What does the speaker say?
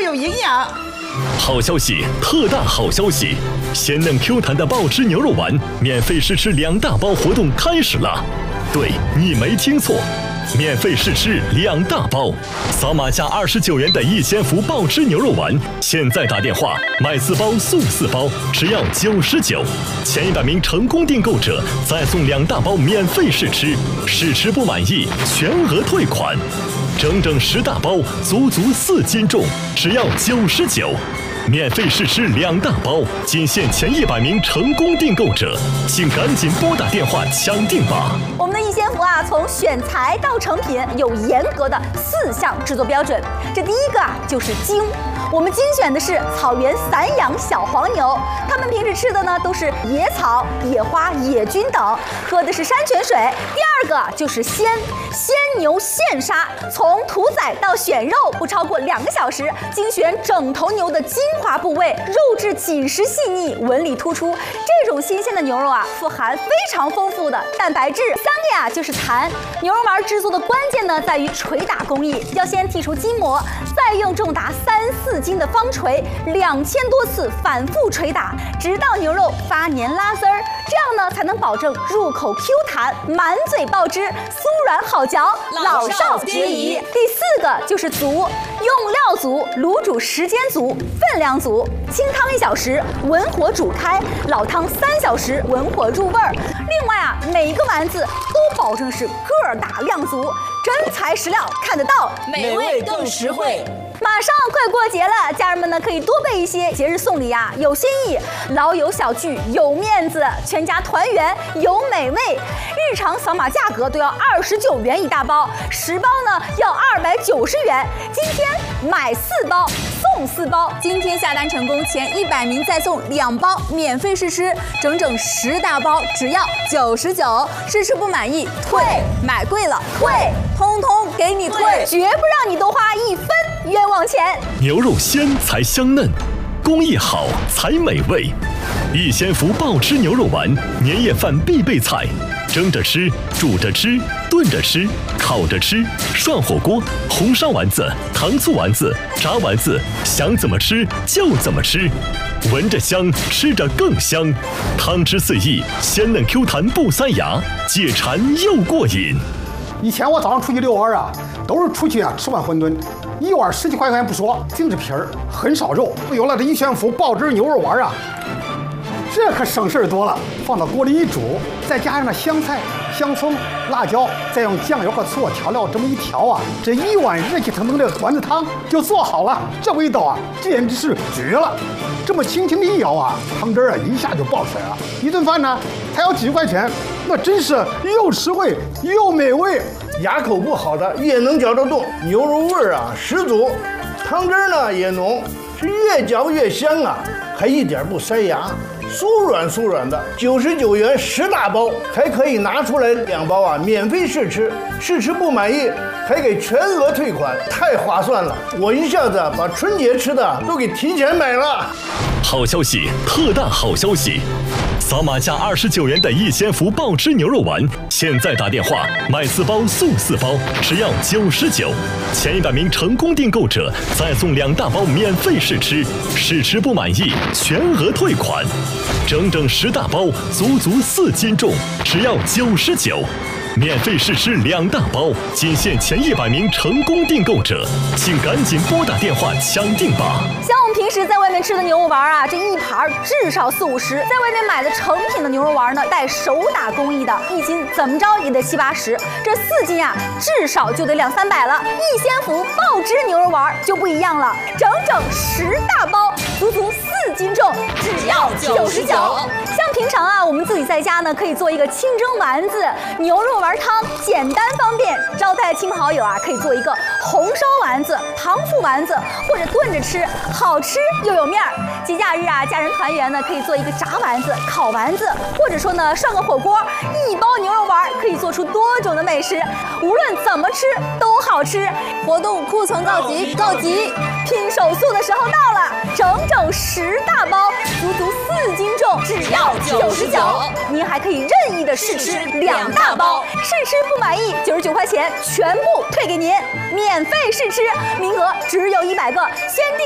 有营养。 好消息，特大好消息！鲜嫩 Q 弹的爆汁牛肉丸免费试吃2大包活动开始了。对，你没听错，免费试吃2大包，扫码价29元的逸仙福爆汁牛肉丸，现在打电话买4包送4包，只要99，前100名成功订购者再送2大包免费试吃，试吃不满意全额退款。整整10大包，足4斤重，只要99。免费试吃2大包，仅限前100名成功订购者，请赶紧拨打电话抢订吧！ 我们的逸仙福啊，从选材到成品有严格的4项制作标准。这第一个啊，就是精。我们精选的是草原散养小黄牛，它们平时吃的呢都是野草、野花、野菌等，喝的是山泉水。第二个就是鲜牛现杀，从屠宰到选肉不超过2个小时，精选整头牛的精华部位，肉质紧实细腻，纹理突出。这种新鲜的牛肉啊，富含非常丰富的蛋白质。3个呀就是弹。牛肉丸制作的关键呢在于捶打工艺，要先剔除筋膜，再用重达3、4斤的方锤2000多次反复捶打，直到牛肉发黏拉丝儿，这样呢才能保证入口 Q 弹，满嘴爆汁，酥软好嚼，老少皆宜。第4个就是足，用料足，卤煮时间足，分量足，清汤1小时，文火煮开，老汤3小时，文火入味儿。另外啊，每一个丸子都保证是个大量足，真材实料，看得到， 美味更实惠。 马上快过节了，家人们呢可以多备一些节日送礼啊，有新意，老友小聚有面子，全家团圆有美味。日常扫码价格都要29元1大包，10包呢要290元。今天买4包送4包， 今天下单成功前100名再送2包免费试吃，整整10大包只要99，试吃不满意退，买贵了退，通通给你退， 绝不让你多花1分冤枉钱。 牛肉鲜才香嫩，工艺好才美味。逸仙福爆汁牛肉丸，年夜饭必备菜，蒸着吃，煮着吃，炖着吃，烤着吃，涮火锅，红烧丸子，糖醋丸子，炸丸子，想怎么吃就怎么吃，闻着香，吃着更香，汤汁四溢，鲜嫩 Q 弹不塞牙，解馋又过瘾。 以前我早上出去遛弯啊，都是出去啊吃碗馄饨，1碗10几块钱不说，净是皮儿，很少肉。有了这逸仙福爆汁牛肉丸啊，这可省事儿多了。放到锅里一煮，再加上那香菜、香葱、辣椒，再用酱油和醋调料这么一调啊，这1碗热气腾腾的丸子汤就做好了。这味道啊，简直是绝了！这么轻轻的一舀啊，汤汁啊一下就爆出来了。一顿饭呢才要几十块钱，那真是又实惠又美味。 牙口不好的也能嚼得动，牛肉味儿啊十足，汤汁呢也浓，是越嚼越香啊，还一点不塞牙，酥软的。99元10大包，还可以拿出来2包啊，免费试吃，试吃不满意还给全额退款，太划算了！我一下子把春节吃的都给提前买了。 好消息，特大好消息！扫码价29元的逸仙福爆汁牛肉丸，现在打电话买4包送4包，只要99。前100名成功订购者再送2大包免费试吃，试吃不满意全额退款。整整10大包，足4斤重，只要99。免费试吃2大包，仅限前100名成功订购者，请赶紧拨打电话抢订吧！ 像我们平时在外面吃的牛肉丸啊，这一盘至少40-50，在外面买的成品的牛肉丸呢，带手打工艺的，1斤怎么着也得70-80，这4斤啊，至少就得200-300了。逸仙福爆汁牛肉丸就不一样了，整整10大包，足4斤重，只要99。像平常啊，我们自己在家呢，可以做一个清蒸丸子、牛肉丸汤，简单方便。招待亲朋好友啊，可以做一个红烧丸子、糖醋丸子，或者炖着吃，好吃又有面儿。节假日啊，家人团圆呢，可以做一个炸丸子、烤丸子，或者说呢，涮个火锅。1包牛肉丸可以做出多种的美食，无论怎么吃都好吃。 活动库存告急， 拼手速的时候到了，整10大包，足4斤重，只要99。您还可以任意的试吃2大包，试吃不满意99块钱全部退给您，免费试吃，名额只有100个，先订。